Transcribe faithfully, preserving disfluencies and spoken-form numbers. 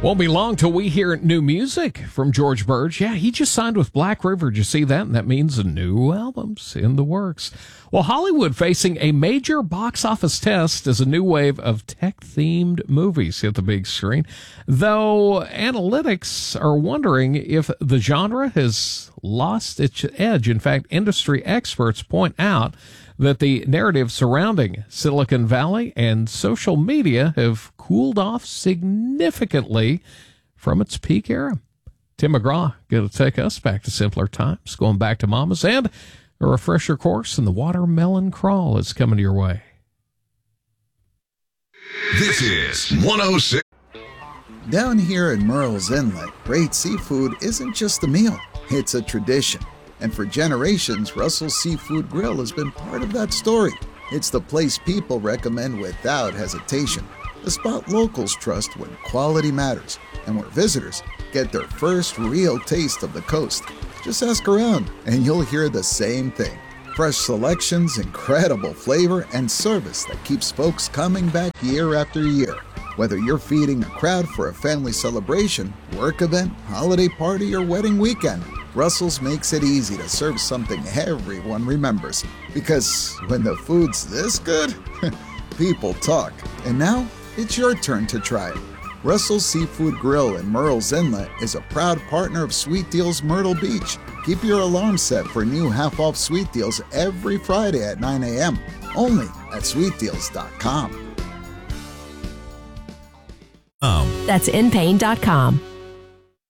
Won't be long till we hear new music from George Burge. Yeah, he just signed with Black River. Did you see that? And that means a new album's in the works. Well, Hollywood facing a major box office test as a new wave of tech-themed movies hit the big screen. Though analytics are wondering if the genre has lost its edge. In fact, industry experts point out that the narrative surrounding Silicon Valley and social media have cooled off significantly from its peak era. Tim McGraw going to take us back to simpler times, going back to Mamas, and a refresher course in the watermelon crawl is coming your way. This is one oh six. Down here in Murrells Inlet, great seafood isn't just a meal, it's a tradition. And for generations, Russell's Seafood Grill has been part of that story. It's the place people recommend without hesitation, the spot locals trust when quality matters, and where visitors get their first real taste of the coast. Just ask around, and you'll hear the same thing. Fresh selections, incredible flavor, and service that keeps folks coming back year after year. Whether you're feeding a crowd for a family celebration, work event, holiday party, or wedding weekend, Russell's makes it easy to serve something everyone remembers. Because when the food's this good, people talk. And now, it's your turn to try it. Russell's Seafood Grill in Murrells Inlet is a proud partner of Sweet Deals Myrtle Beach. Keep your alarm set for new half-off Sweet Deals every Friday at nine a.m. Only at sweet deals dot com. That's in pain dot com.